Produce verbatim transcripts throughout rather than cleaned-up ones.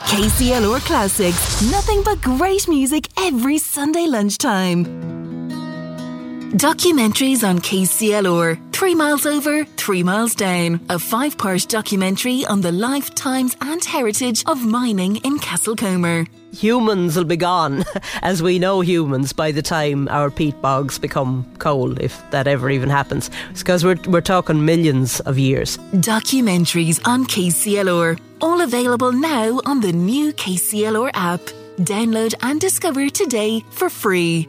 K C L R Classics. Nothing but great music every Sunday lunchtime. Documentaries on K C L R. Three miles over, three miles down. A five-part documentary on the life, times and heritage of mining in Castlecomer. Humans will be gone, as we know humans, by the time our peat bogs become coal, if that ever even happens. It's because we're, we're talking millions of years. Documentaries on K C L R. All available now on the new K C L R app. Download and discover today for free.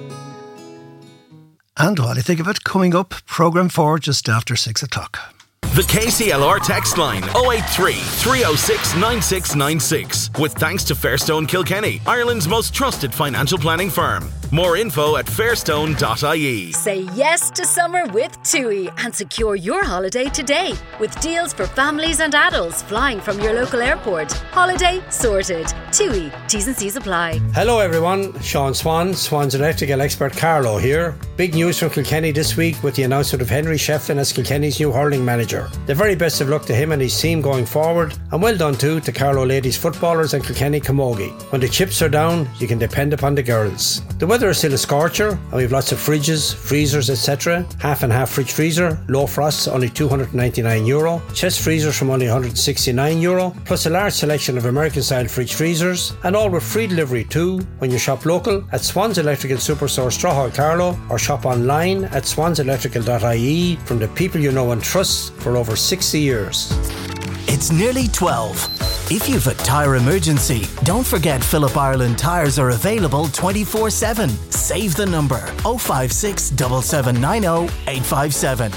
And while you think of it, coming up, programme four just after six o'clock. The K C L R text line oh eight three, three oh six, nine six nine six. With thanks to Fairstone Kilkenny, Ireland's most trusted financial planning firm. More info at fairstone dot I E. Say yes to summer with TUI and secure your holiday today with deals for families and adults flying from your local airport. Holiday sorted. TUI. T's and C's apply. Hello everyone, Sean Swan, Swan's electrical expert Carlo here. Big news from Kilkenny this week with the announcement of Henry Shefflin as Kilkenny's new hurling manager. The very best of luck to him and his team going forward, and well done too to Carlow ladies footballers and Kilkenny Camogie. When the chips are down, you can depend upon the girls. The weather is still a scorcher and we have lots of fridges, freezers, et cetera. Half and half fridge freezer, low frosts only two hundred ninety-nine euro, chest freezers from only one hundred sixty-nine euro, plus a large selection of American style fridge freezers, and all with free delivery too when you shop local at Swans Electrical Superstore Strawhall Carlow, or shop online at swans electrical dot I E from the people you know and trust for over sixty years. It's nearly twelve. If you've a tyre emergency, don't forget Phillip Ireland tyres are available twenty-four seven. Save the number oh five six, seven seven nine oh, eight five seven.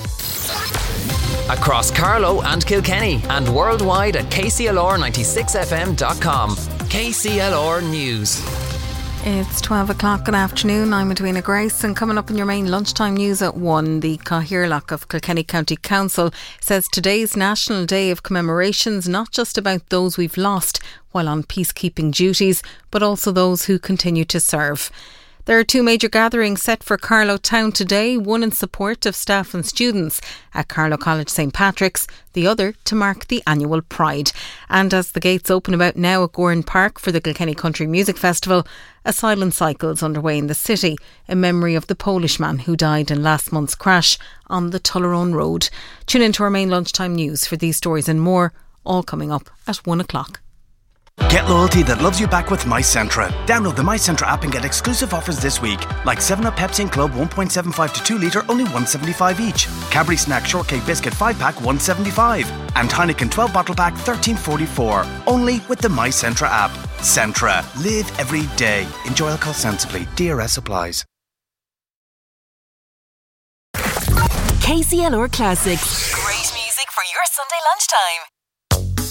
Across Carlow and Kilkenny and worldwide at K C L R ninety-six F M dot com. K C L R News. It's twelve o'clock, good afternoon. I'm Edwina Grace, and coming up in your main lunchtime news at one, the Cathaoirleach of Kilkenny County Council says today's National Day of Commemoration's not just about those we've lost while on peacekeeping duties, but also those who continue to serve. There are two major gatherings set for Carlow Town today, one in support of staff and students at Carlow College St Patrick's, the other to mark the annual Pride. And as the gates open about now at Gowran Park for the Kilkenny Country Music Festival, a silent cycle is underway in the city in memory of the Polish man who died in last month's crash on the Tullaroan Road. Tune into our main lunchtime news for these stories and more, all coming up at one o'clock. Get loyalty that loves you back with MyCentra. Download the MyCentra app and get exclusive offers this week, like seven up Pepsi and Club one point seven five to two litre, only one seventy-five each. Cadbury Snack Shortcake Biscuit five pack, one seventy-five. And Heineken twelve bottle pack, thirteen forty-four. Only with the MyCentra app. Centra. Live every day. Enjoy alcohol sensibly. D R S applies. K C L R Classics. Great music for your Sunday lunchtime.